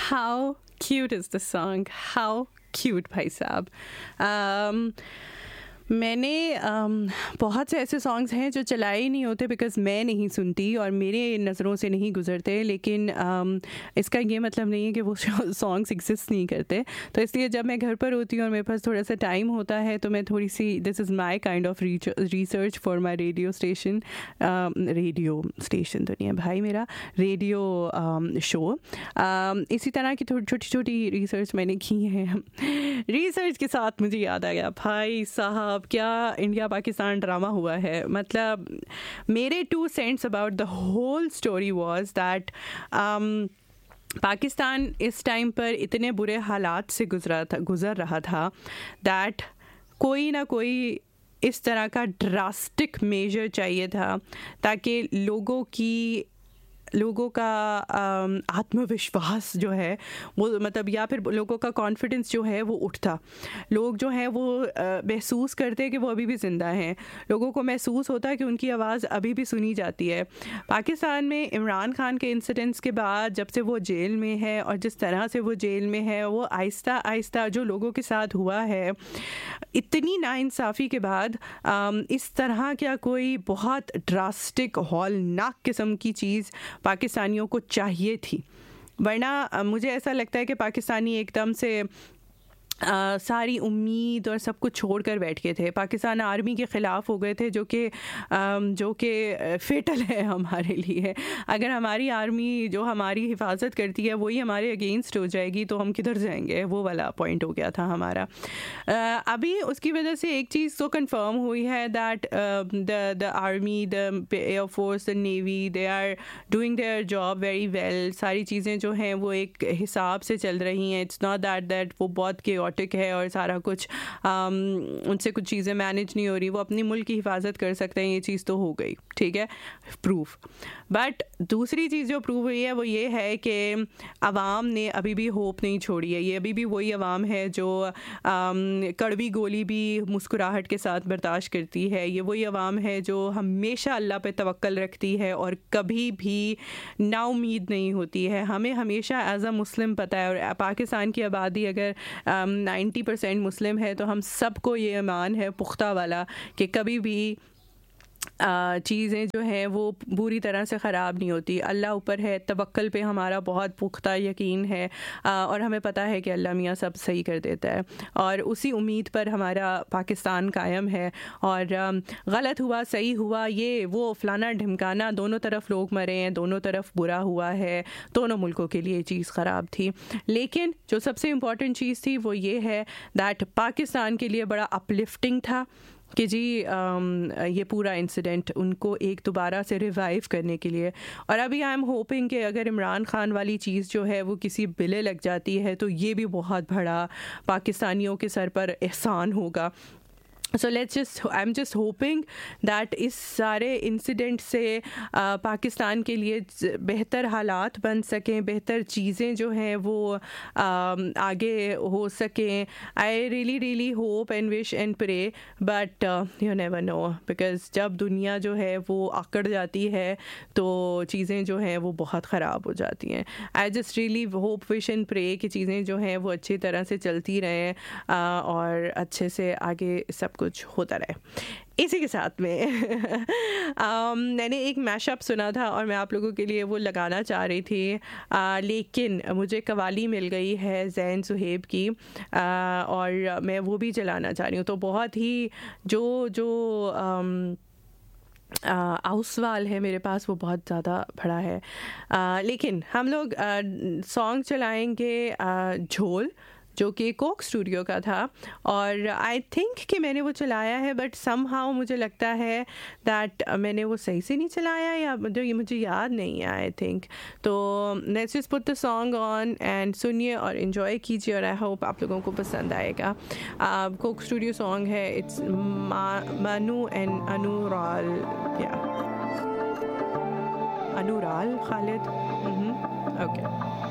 How cute is the song, how cute भाई साहब. मैंने बहुत से ऐसे सॉन्ग्स हैं जो चलाए ही नहीं होते बिकॉज़ मैं नहीं सुनती और मेरे नज़रों से नहीं गुजरते, लेकिन इसका ये मतलब नहीं है कि वो सॉन्ग्स एग्जिस्ट नहीं करते. तो इसलिए जब मैं घर पर होती हूँ और मेरे पास थोड़ा सा टाइम होता है तो मैं थोड़ी सी, this is my kind of research for my radio station तो नहीं है भाई, मेरा रेडियो शो. इसी तरह की छोटी छोटी रिसर्च मैंने की है. रिसर्च के साथ मुझे याद आ गया भाई साहब, क्या इंडिया पाकिस्तान ड्रामा हुआ है. मतलब मेरे 2 cents about the whole story was that Pakistan इस टाइम पर इतने बुरे हालात से गुज़र रहा था दैट कोई ना कोई इस तरह का ड्रास्टिक मेजर चाहिए था ताकि लोगों का आत्मविश्वास जो है वो, मतलब या फिर लोगों का कॉन्फिडेंस जो है वो उठता. लोग जो हैं वो महसूस करते कि वो अभी भी ज़िंदा हैं. लोगों को महसूस होता है कि उनकी आवाज़ अभी भी सुनी जाती है. पाकिस्तान में इमरान खान के इंसिडेंट्स के बाद जब से वो जेल में है और जिस तरह से वो जेल में है, वो आहिस्ता आहिस्ता जो लोगों के साथ हुआ है, इतनी नाइंसाफ़ी के बाद इस तरह क्या कोई बहुत ड्रास्टिक हौलनाक किस्म की चीज़ पाकिस्तानियों को चाहिए थी. वरना मुझे ऐसा लगता है कि पाकिस्तानी एकदम से सारी उम्मीद और सब कुछ छोड़ कर बैठ गए थे. पाकिस्तान आर्मी के ख़िलाफ़ हो गए थे जो कि फेटल है हमारे लिए. अगर हमारी आर्मी जो हमारी हिफाजत करती है वही हमारे अगेंस्ट हो जाएगी तो हम किधर जाएंगे, वो वाला पॉइंट हो गया था हमारा. अभी उसकी वजह से एक चीज़ तो कंफर्म हुई है that the army, the air force, the navy, they are doing their job very well. सारी चीज़ें जो हैं वो एक हिसाब से चल रही हैं. इट्स नॉट दैट वो बहुत है और सारा कुछ उनसे कुछ चीज़ें मैनेज नहीं हो रही. वो अपनी मुल्क की हिफाजत कर सकते हैं, ये चीज़ तो हो गई, ठीक है, प्रूफ. बट दूसरी चीज़ जो प्रूव हुई है वो ये है कि अवाम ने अभी भी होप नहीं छोड़ी है. ये अभी भी वही अवाम है जो कड़वी गोली भी मुस्कुराहट के साथ बर्दाश्त करती है. ये वही अवाम है जो हमेशा अल्लाह पे तवक्कल रखती है और कभी भी नाउम्मीद नहीं होती है. हमें हमेशा एज अ मुस्लिम पता है, और पाकिस्तान की आबादी अगर 90% मुस्लिम है तो हम सबको ये ईमान है पुख्ता वाला कि कभी भी चीज़ें जो हैं वो बुरी तरह से ख़राब नहीं होती. अल्लाह ऊपर है, तवक्ल पे हमारा बहुत पुख्ता यकीन है और हमें पता है कि अल्लाह मियाँ सब सही कर देता है और उसी उम्मीद पर हमारा पाकिस्तान कायम है. और गलत हुआ सही हुआ ये वो फलाना ढिमकाना, दोनों तरफ लोग मरे हैं, दोनों तरफ बुरा हुआ है, दोनों मुल्कों के लिए चीज़ ख़राब थी. लेकिन जो सबसे इम्पॉर्टेंट चीज़ थी वो ये है दैट पाकिस्तान के लिए बड़ा अपलिफ्टिंग था कि जी ये पूरा इंसिडेंट उनको एक दोबारा से रिवाइव करने के लिए. और अभी आई एम होपिंग कि अगर इमरान खान वाली चीज़ जो है वो किसी बिले लग जाती है तो ये भी बहुत बड़ा पाकिस्तानियों के सर पर एहसान होगा. सो I am just hoping that इस सारे इंसिडेंट से पाकिस्तान के लिए बेहतर हालात बन सकें, बेहतर चीज़ें जो हैं वो आगे हो सकें. I really hope and wish and pray, but you never know, because जब दुनिया जो है वो आकड़ जाती है तो चीज़ें जो हैं वो बहुत ख़राब हो जाती हैं. I just really hope, wish and pray कि चीज़ें जो हैं वो अच्छी तरह से चलती रहें और अच्छे से आगे सब कुछ होता रहे. इसी के साथ में मैंने एक मैशअप सुना था और मैं आप लोगों के लिए वो लगाना चाह रही थी, लेकिन मुझे कवाली मिल गई है ज़ैन सुहेब की और मैं वो भी चलाना चाह रही हूँ. तो बहुत ही जो सवाल है मेरे पास वो बहुत ज़्यादा बड़ा है, लेकिन हम लोग सॉन्ग चलाएंगे झोल, जो कि कोक स्टूडियो का था. और आई थिंक कि मैंने वो चलाया है, बट समहाउ मुझे लगता है दैट मैंने वो सही से नहीं चलाया या ये मुझे याद नहीं है आई थिंक. तो let's just put the song on and सुनिए और इन्जॉय कीजिए और आई होप आप लोगों को पसंद आएगा. कोक स्टूडियो सॉन्ग है, इट्स मानू एंड अनुराल, या अनुराल खालिद. ओके.